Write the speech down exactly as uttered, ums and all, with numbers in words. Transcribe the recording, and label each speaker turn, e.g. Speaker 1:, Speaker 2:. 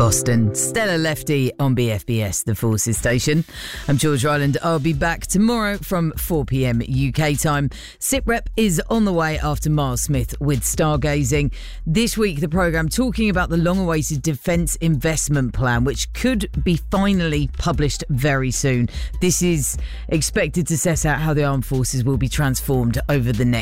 Speaker 1: Boston. Stella Lefty on B F B S, the Forces station. I'm George Ryland. I'll be back tomorrow from four p.m. U K time. SITREP is on the way after Miles Smith with Stargazing. This week, the programme talking about the long-awaited Defence Investment Plan, which could be finally published very soon. This is expected to set out how the armed forces will be transformed over the next